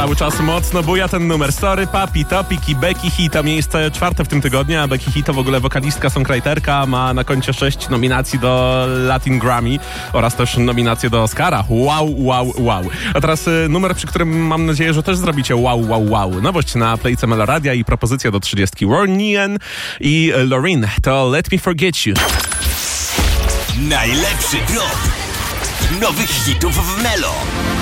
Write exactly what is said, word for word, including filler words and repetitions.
Cały czas mocno buja ten numer. Sorry, Papi, Topik i Becky Hit. To miejsce czwarte w tym tygodniu, a Becky Hit to w ogóle wokalistka, songwriterka. Ma na koncie sześć nominacji do Latin Grammy oraz też nominację do Oscara. Wow, wow, wow. A teraz y, numer, przy którym mam nadzieję, że też zrobicie wow, wow, wow. Nowość na Playce Meloradia i propozycja do trzydziestki. Warren i Loreen to Let Me Forget You. Najlepszy drop nowych hitów w Melo.